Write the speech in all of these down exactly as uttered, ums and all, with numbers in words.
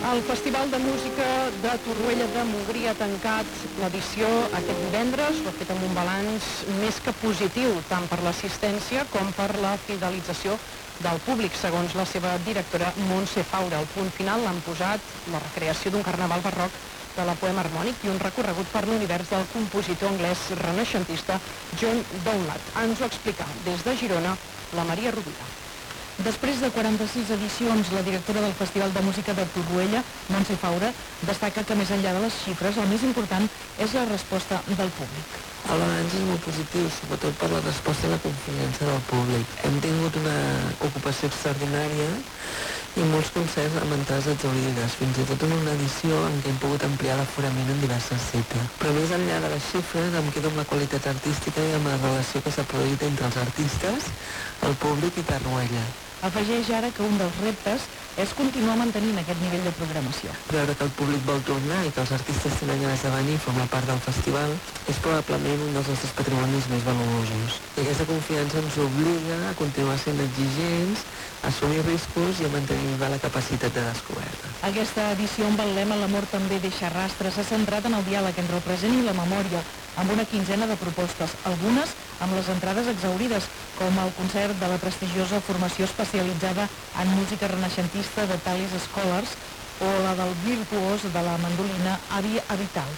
El Festival de Música de Torroella de Montgrí ha tancat l'edició aquest divendres. Ho ha fet amb un balanç més que positiu, tant per l'assistència com per la fidelització del públic, segons la seva directora Montse Faura. Al punt final l'han posat la recreació d'un carnaval barroc de la poema harmònic i un recorregut per l'univers del compositor anglès renaixentista John Dowland. Ens ho explica des de Girona la Maria Rovira. Després de quaranta-sis edicions, la directora del Festival de Música de Torroella, Montse Faura, destaca que més enllà de les xifres, el més important és la resposta del públic. El balanç és molt positiu, sobretot per la resposta i la confiança del públic. Hem tingut una ocupació extraordinària i molts concerts amb entrades exaurides, fins i tot en una edició en què hem pogut ampliar l'aforament en diverses cites. Però més enllà de les xifres, em quedo amb la qualitat artística i amb la relació que s'ha produït entre els artistes, el públic i Torroella. Afegeix ara que un dels reptes és continuar mantenint aquest nivell de programació. Veure que el públic vol tornar i que els artistes tenen ganes de venir i formar part del festival és probablement un dels nostres patrimonis més valuosos. I aquesta confiança ens obliga a continuar sent exigents, a assumir riscos i a mantenir viva la capacitat de descoberta. Aquesta edició amb el lema L'amor també deixa rastre s'ha centrat en el diàleg entre el present i la memòria, amb una quinzena de propostes, algunes amb les entrades exaurides, com el concert de la prestigiosa formació especialitzada en música renaixentista de Tales Scholars o la del virtuós de la mandolina Avi Avital.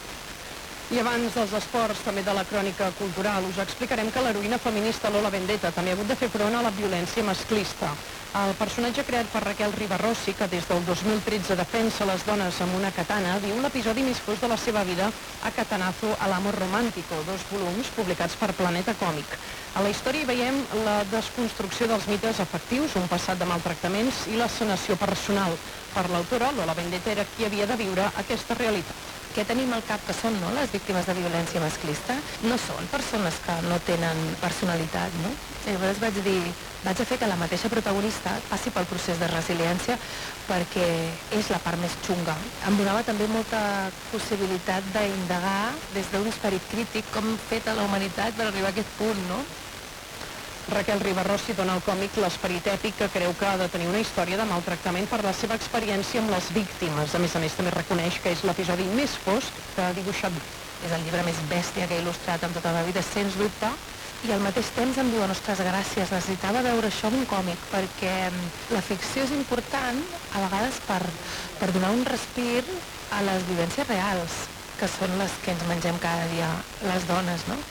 I abans dels esports, també de la crònica cultural, us explicarem que l'heroïna feminista Lola Vendetta també ha hagut de fer front a la violència masclista. El personatge creat per Raquel Ribarrossi, que des del dos mil tretze defensa les dones amb una katana, viu l'episodi més fosc de la seva vida a Katanazo al amor romántico, dos volums publicats per Planeta Còmic. A la història hi veiem la desconstrucció dels mites afectius, un passat de maltractaments i la sanació personal. Per l'autora, Lola Vendetta era qui havia de viure aquesta realitat. Què tenim al cap que són, no?, les víctimes de violència masclista? No són persones que no tenen personalitat, no? I llavors vaig dir, vaig a fer que la mateixa protagonista passi pel procés de resiliència perquè és la part més xunga. Em donava també molta possibilitat d'indagar des d'un esperit crític com feta la humanitat per arribar a aquest punt, no? Raquel Ribarrossi dona al còmic l'esperit èpic que creu que ha de tenir una història de maltractament per la seva experiència amb les víctimes. A més a més, també reconeix que és l'episodi més fosc que ha dibuixat. És el llibre més bèstia que he il·lustrat en tota la vida, sens dubte, i al mateix temps em diuen, ostres, gràcies, necessitava veure això en un còmic, perquè la ficció és important, a vegades, per, per donar un respir a les vivències reals, que són les que ens mengem cada dia les dones, no?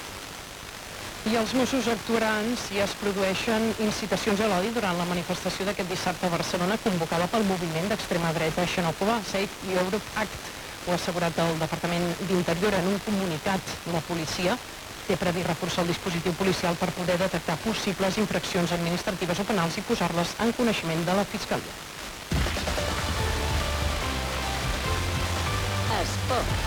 I els Mossos actuaran si es produeixen incitacions a l'odi durant la manifestació d'aquest dissabte a Barcelona convocada pel moviment d'extrema dreta xenòfoba Save Europe Act. Ho ha assegurat el Departament d'Interior en un comunicat. La policia té previst reforçar el dispositiu policial per poder detectar possibles infraccions administratives o penals i posar-les en coneixement de la Fiscalia. Esports.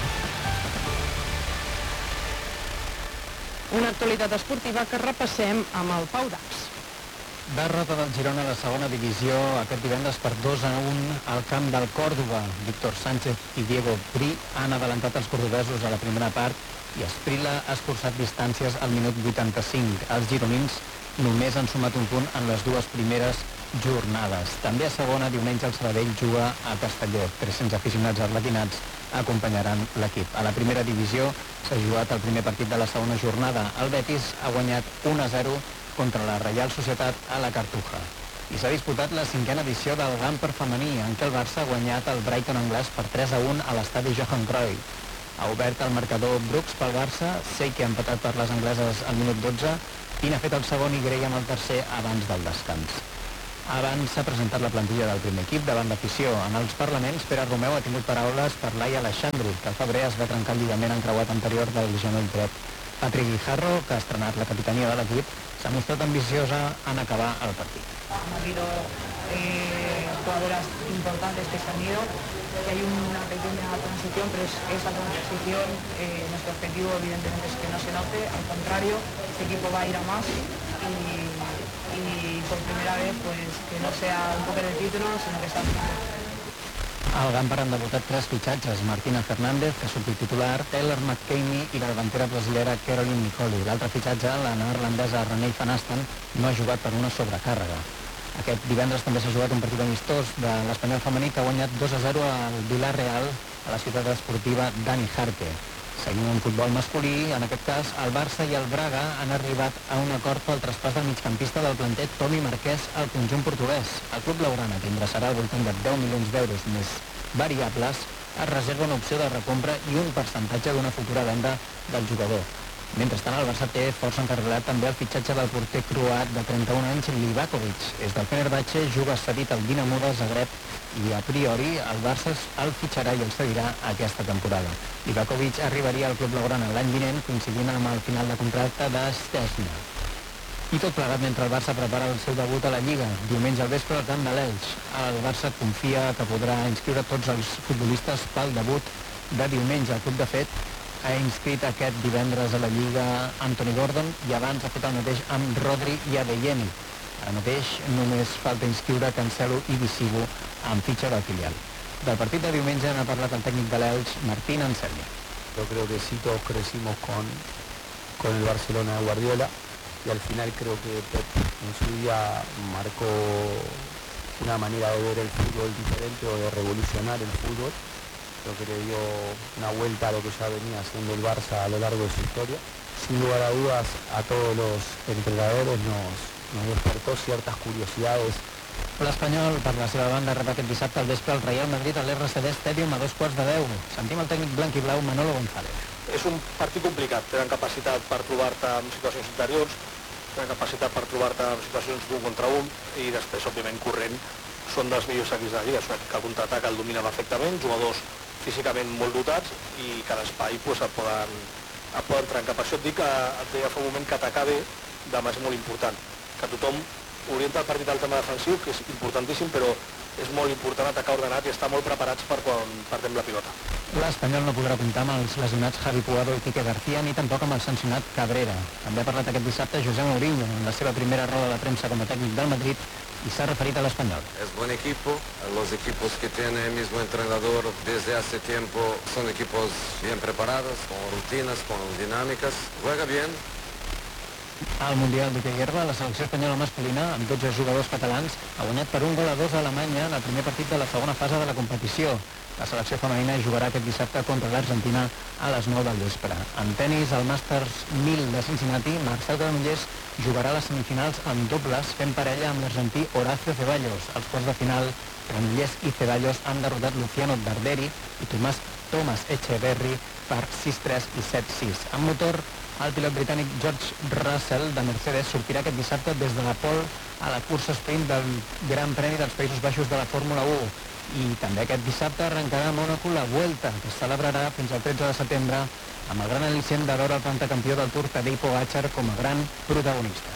Una actualitat esportiva que repassem amb el Pau d'Acs. Derrota del Girona a la segona divisió aquest divendres per dos a un al camp del Còrdova. Víctor Sánchez i Diego Pri han adelantat els cordobesos a la primera part i Esprila ha escurçat distàncies al minut vuitanta-cinc. Els gironins només han sumat un punt en les dues primeres jornades. També a segona, diumenge, el Sabadell juga a Castelló. tres-cents aficionats arlequinats acompanyaran l'equip. A la primera divisió s'ha jugat el primer partit de la segona jornada. El Betis ha guanyat un a zero contra la Reial Societat a la Cartuja. I s'ha disputat la cinquena edició del Gamper femení, en què el Barça ha guanyat el Brighton anglès per tres a un a l'estadi Johan Cruyff. Ha obert el marcador Brooks pel Barça, Seike ha empatat per les angleses al minut dotze, i n'ha fet el segon i Graham el tercer abans del descans. Abans s'ha presentat la plantilla del primer equip davant l'afició. En els parlaments, Pere Romeu ha tingut paraules per Laia Alexandru, que al febrer es va trencar el lligament encreuat anterior del genoll dret. Patrick Guijarro, que ha estrenat la capitania de l'equip, s'ha mostrat ambiciosa en acabar el partit. Han habido eh, jugadoras importantes que se han ido, que hay una pequeña transición, pero es, esa transición, eh, nuestro objetivo evidentemente es que no se note, al contrario, este equipo va a ir a más y, y por primera vez pues que no sea un poco el título, sino que sea el título. Al Gamper han debutat tres fitxatges: Martina Fernández, que subtitular, Taylor McCamey i la davantera brasilera Caroline Nicoli. L'altre fitxatge, la neerlandesa Renee van Asten, no ha jugat per una sobrecàrrega. Aquest divendres també s'ha jugat un partit amistós de l'Espanyol femení que ha guanyat dos a zero al Villarreal a la ciutat esportiva Dani Jarque. Seguint un futbol masculí, en aquest cas el Barça i el Braga han arribat a un acord pel traspàs del migcampista del planter Tomi Marquès al conjunt portuguès. El club blaugrana, que ingressarà al voltant de deu milions d'euros més variables, es reserva una opció de recompra i un percentatge d'una futura venda del jugador. Mentrestant, el Barça té força encarregat també el fitxatge del porter croat de trenta-un anys, Livakovic. És del Fenerbahçe, juga cedit al Dinamo de Zagreb i a priori el Barça el fitxarà i el cedirà aquesta temporada. Livakovic arribaria al club blaugrana l'any vinent, coincidint amb el final de contracte de Szczesna. I tot plegat mentre el Barça prepara el seu debut a la Lliga. Diumenge al vespre al camp de l'Elx. El Barça confia que podrà inscriure tots els futbolistes pel debut de diumenge. El club, de fet, ha inscrit aquest divendres a la Lliga Anthony Gordon i abans ha fet el mateix amb Rodri i Adeyemi. Ara mateix només falta inscriure Cancelo i Visivo amb fitxa del filial. Del partit de diumenge n'ha parlat el tècnic de l'Elx, Martín Anselmi. Yo creo que sí, todos crecimos con, con el Barcelona de Guardiola. Y al final creo que Pep en su día marcó una manera de ver el fútbol diferente o de revolucionar el fútbol. Creo que le dio una vuelta a lo que ya venía haciendo el Barça a lo largo de su historia. Sin lugar a dudas, a todos los entrenadores nos, nos despertó ciertas curiosidades. L'Espanyol, per la seva banda, rep aquest dissabte al vespre al Real Madrid a l'R C D Stadium a dos quarts de deu. Sentim el tècnic blanc i blau Manolo González. És un partit complicat, tenen capacitat per trobar-te en situacions interiors, tenen capacitat per trobar-te en situacions d'un contra un i després, òbviament, corrent són dels millors equips de la Lliga. És un equip que el contraatac el domina perfectament, jugadors físicament molt dotats i cada espai pues, et, poden, et poden trencar. Per això et dic que et deia fa un moment que atacar bé demà és molt important, que tothom orienta el partit al tema defensiu, que és importantíssim, però és molt important atacar ordenat i estar molt preparats per quan perdem la pilota. L'Espanyol no podrà comptar amb els lesionats Javi Puado i Quique García, ni tampoc amb el sancionat Cabrera. També ha parlat aquest dissabte José Mourinho en la seva primera roda de premsa com a tècnic del Madrid i s'ha referit a l'Espanyol. Es buen equipo, los equipos que tiene el mismo entrenador desde hace tiempo son equipos bien preparados, con rutinas, con dinámicas, juega bien. Al Mundial d'Hockey Herba, la selecció espanyola masculina, amb dotze jugadors catalans, ha guanyat per un gol a dos a Alemanya en el primer partit de la segona fase de la competició. La selecció femenina jugarà aquest dissabte contra l'Argentina a les nou del vespre. En tennis, al Masters mil de Cincinnati, Marcel Granollers jugarà a les semifinals en dobles, fent parella amb l'argentí Horacio Ceballos. Als quarts de final, Granollers i Ceballos han derrotat Luciano Darderi i Tomàs Thomas Echeverry per sis tres i set sis. En motor, el pilot britànic George Russell de Mercedes sortirà aquest dissabte des de la pole a la cursa sprint del Gran Premi dels Països Baixos de la Fórmula u. I també aquest dissabte arrencarà a Mònaco la Vuelta, que es celebrarà fins al tretze de setembre, amb el gran al·licient de veure el pentacampió del Tour Tadej Pogačar com a gran protagonista.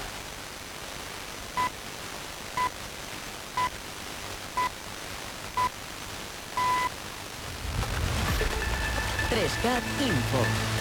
tres cat Info.